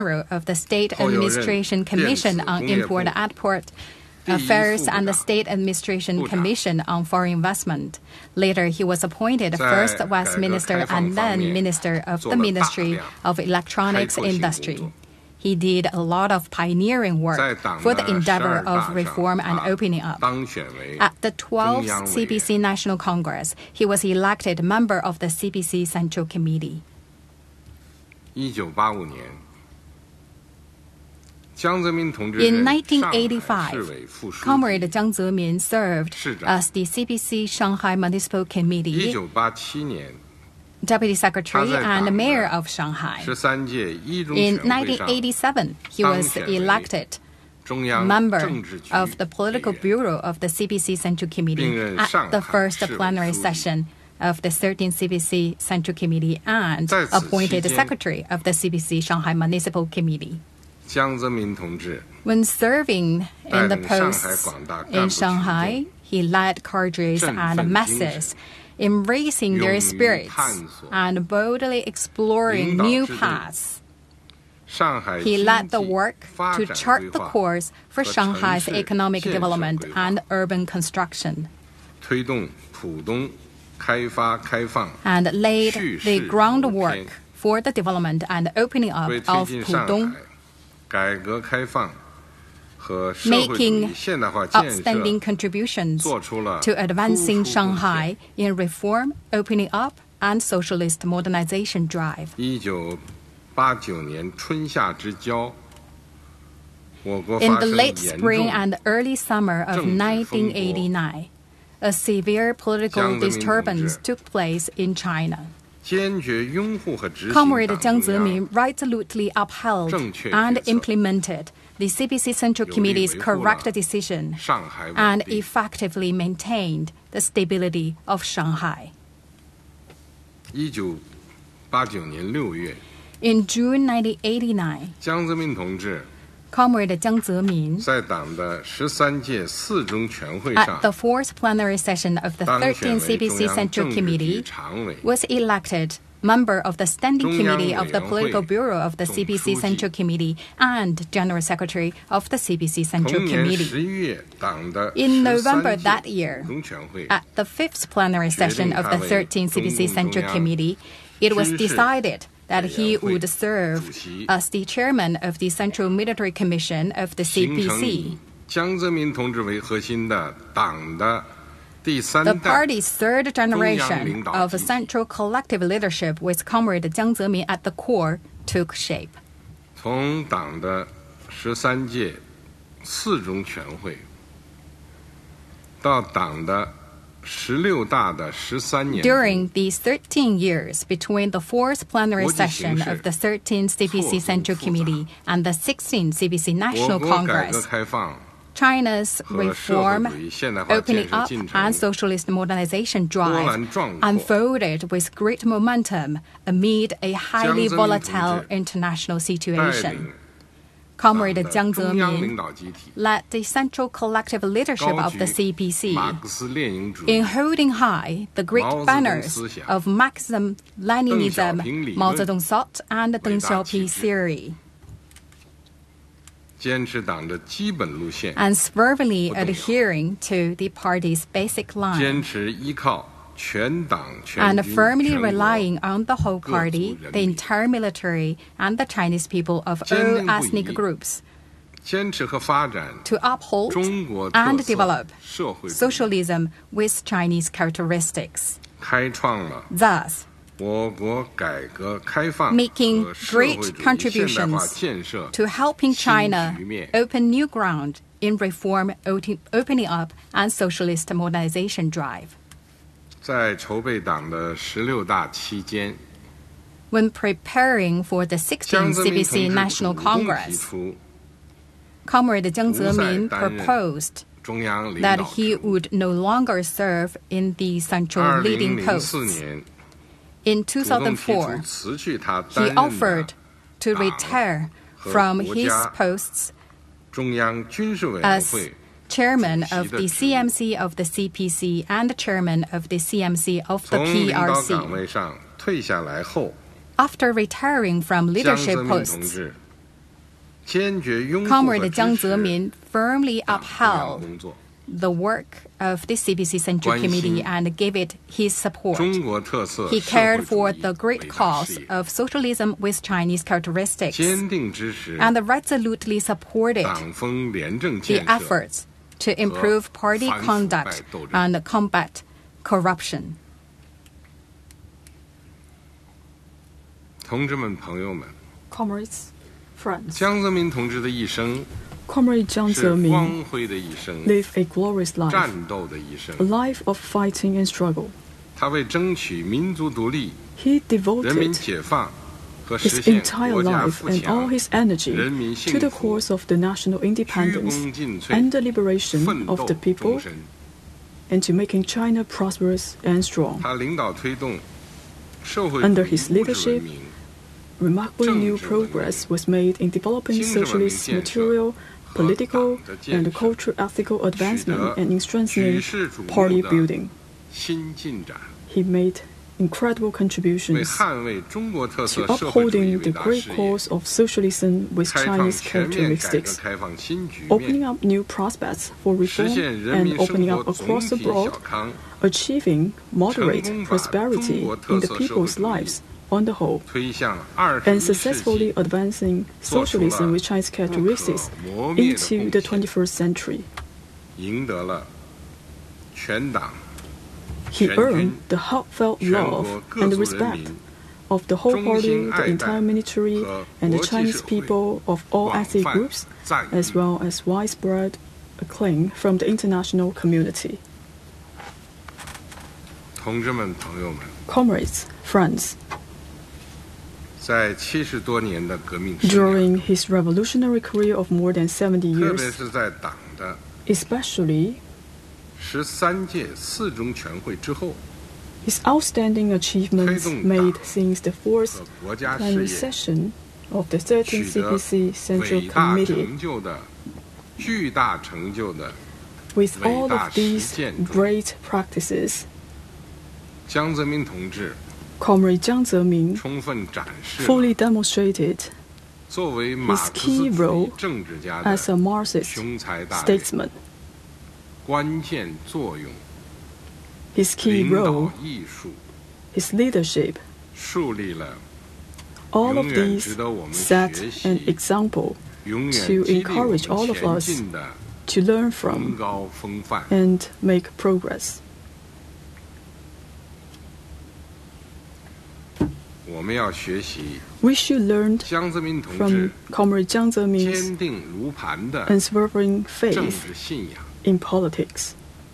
of the State Administration Commission on Import-Export Affairs and the State Administration Commission on Foreign Investment. Later, he was appointed first Vice Minister and then Minister of the Ministry of Electronics Industry. He did a lot of pioneering work for the endeavor of reform and opening up. At the 12th CPC National Congress, he was elected member of the CPC Central Committee. In 1985, Comrade Jiang Zemin served as the CPC Shanghai Municipal Committee Deputy Secretary and Mayor of Shanghai. In 1987, he was elected member of the Political Bureau of the CPC Central Committee at the first plenary session of the 13th CPC Central Committee and appointed Secretary of the CPC Shanghai Municipal Committee. When serving in the posts in Shanghai, he led cadres and masses in raising their spirits and boldly exploring new paths. He led the work to chart the course for Shanghai's economic development and urban construction, and laid the groundwork for the development and opening up of Pudong, making outstanding contributions to advancing Shanghai in reform, opening up, and socialist modernization drive. In the late spring and early summer of 1989, a severe political disturbance took place in China. Comrade Jiang Zemin resolutely upheld and implemented the CPC Central Committee's correct decision and effectively maintained the stability of Shanghai. In June 1989, Comrade Jiang Zemin, at the fourth plenary session of the 13th CPC Central Committee, was elected member of the Standing Committee of the Political Bureau of the CPC Central Committee and General Secretary of the CPC Central Committee. In November that year, at the fifth plenary session of the 13th CPC Central Committee, it was decided that he would serve as the chairman of the Central Military Commission of the CPC. The party's third generation of central collective leadership with Comrade Jiang Zemin at the core took shape. During these 13 years between the fourth plenary session of the 13th CPC Central Committee and the 16th CPC National Congress, China's reform, opening up, and socialist modernization drive unfolded with great momentum amid a highly volatile international situation. Comrade Jiang Zemin led the central collective leadership of the CPC in holding high the great banners of Marxism, Leninism, Mao Zedong thought, and Deng Xiaoping theory, and fervently adhering to the party's basic line, and firmly relying on the whole party, the entire military, and the Chinese people of all ethnic groups to uphold and develop socialism with Chinese characteristics, thus making great contributions to helping China open new ground in reform, opening up, and socialist modernization drive. When preparing for the 16th CPC National Congress, Comrade Jiang Zemin proposed that he would no longer serve in the central leading posts. In 2004, he offered to retire from his posts as chairman of the CMC of the CPC and chairman of the CMC of the PRC. After retiring from leadership posts, Comrade Jiang Zemin firmly upheld the work of the CPC Central Committee and gave it his support. He cared for the great cause of socialism with Chinese characteristics and resolutely supported the efforts to improve party conduct and combat corruption. 同志们、朋友们 Comrades, friends. 江泽民同志的一生 Comrade Jiang 是 Zemin 光辉的一生， lived a glorious life, 战斗的一生。 a life of fighting and struggle. 他为争取民族独立、 He 人民 devoted 解放和实 his 现 entire 国家 life 富 and all 强 his energy 人民 to 幸 the 福 cause of the national 鞠 independence 躬尽瘁 and the liberation 奋 of 斗 the 终 people 身。 and to making China prosperous and strong. 他领导推动社会 Under 主义 his 物质文 leadership, 明， Remarkably new 政治文明 progress was made in developing 经济文明 socialist 建设 material, 和 political 党的建 and 设 cultural ethical 取 advancement 得 and in 举 strengthening 世瞩 party 目的 building. 新进展， He made incredible 为 contributions 捍卫中国特 to 色社会主义 upholding 伟 the 大 great 事业， cause of socialism with 开创 Chinese 全面改革 characteristics, 开放新局 opening 面， up new prospects for 实 reform 现人 and 民生 opening 活 up 总 across the 体小 board, 康， achieving 成 moderate 功把 prosperity 中国特 in the 色社会 people's 主义 lives on the whole, 推向 and 21世 successfully 纪 advancing 做出 socialism 了 with Chinese 不可 characteristics 磨灭的 into the 贡献， 21st century. 赢得了全党、 He 全军、 earned the heartfelt 全 love 国各 and the 族人 respect 民 of the whole 衷 party, 心 the 爱戴 entire military, 和 and the 国际 Chinese 社会 people of all 广 ethnic 泛 groups, 赞 as 誉。 well as widespread acclaim from the international community. 同志们、朋友们， Comrades, friends, 在70多年的革命生涯， during his revolutionary career of more than 70 特别 years, 是在党的 especially 13届四中全会之后， his outstanding achievements 推动 made 党 since the fourth 和国家事 plenary 业 session of the 13th 取得 CPC Central 伟大 Committee. 成就的、巨大成就的 With all 伟大 of these 实践中， great practices, 江泽民同志 Comrade Jiang Zemin 充分展示了 fully demonstrated 作为马 his 克 key 思主义 role 政治家 as a 的 Marxist 雄才大略、 statesman. 关键作用、 His key 领导 role, 艺术， his leadership, 树立了 all of 永远 these 值得我们 set 学 an 习、 example 永远 to 激励我 encourage all 们 of 前 us 进的 to learn 崇 from 高风范。 and make progress. 我们要学习 We should learn 江泽民同 from 志 Comrade Jiang Zemin's 坚定如磐的 unswerving 政 faith 治信仰。 in politics.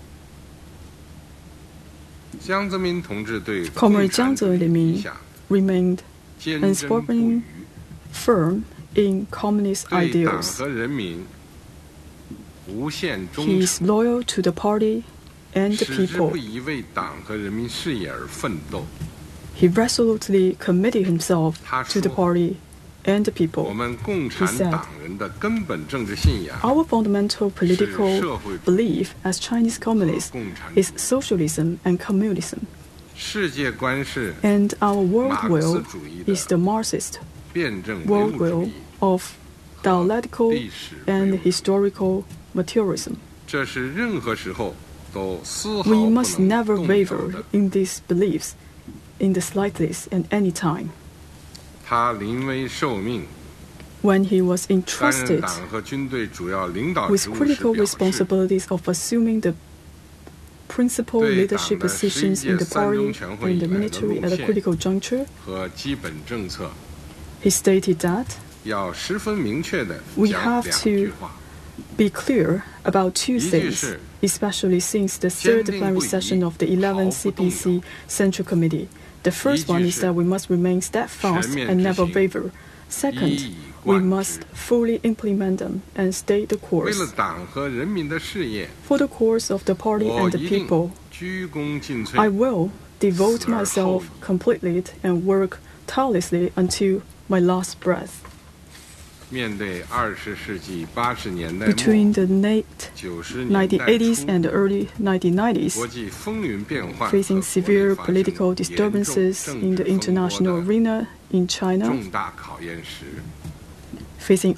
江泽民同志对 Comrade 共产主义 Jiang Zemin 理想 remained 坚贞不渝， firm in communist 对党 ideals. 和人民无限忠 He is 诚， loyal to the party and the 矢志 people. 不移为党和人民事业而奋斗。 He resolutely committed himself 他 to the 说 party and the 我 people. 们共产 He said 党人的根本政治信仰 Our fundamental 是社 political 会主义 belief as Chinese 和 communists 共产主 is 义， socialism and communism. 世界观是 And our world 马克思 will 主义的 is the Marxist 辩证唯 world 物主 will 义， of dialectical 历史唯 and 物主义。 historical materialism. 这是任何时候都丝毫 We 不 must 能 never 动摇 waver 的。 in these beliefs in the slightest and any time. 他临危受命， When he was 担任 entrusted 党和军队主要领导 with 职务时 critical 表示， responsibilities of assuming the principal 对 leadership 党的 positions in the 11届三 party 中全会 and 以 the 来的 military 路 at a 线 critical juncture. 和基本政策， He stated that 要十分明确地 We 讲 have 两句 to 话。 be clear about two 一句 things, 是 especially since the 坚 third 定 plenary 不移， session of the 11th 毫不动摇。 CPC Central Committee. The first one 一句 is 是 that we must remain steadfast 全面 and 执 never 行， waver. 一 Second, 以 we 贯 must 之。 fully implement them and stay the 为 course. 了党和人民的事业， For the course of the party 我 and the 一定 people, 鞠躬尽 I 瘁， will devote 死而后 myself 已。 completely and work tirelessly until my last breath. 面对20世纪80年代末 Between the late 90年代 1980s 初 and the early 1990s, 国际风云变幻 facing 和国内 severe 发生 political 严重 disturbances 政 in the 治风波 international 的 arena in China, 重大考验时， facing